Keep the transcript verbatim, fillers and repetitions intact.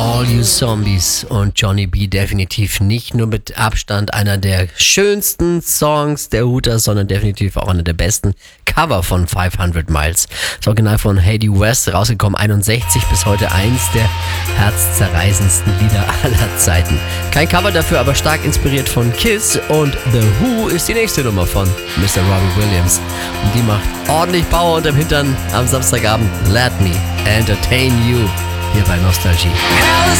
All You Zombies und Johnny B. definitiv nicht nur mit Abstand einer der schönsten Songs der Hooters, sondern definitiv auch einer der besten Cover von fünfhundert Miles. Das Original von Heidi West, rausgekommen einundsechzig, bis heute eins der herzzerreißendsten Lieder aller Zeiten. Kein Cover dafür, aber stark inspiriert von Kiss, und The Who ist die nächste Nummer von Mister Robbie Williams. Und die macht ordentlich Power unterm Hintern am Samstagabend. Let Me Entertain You. Hier bei Nostalgie. Hell is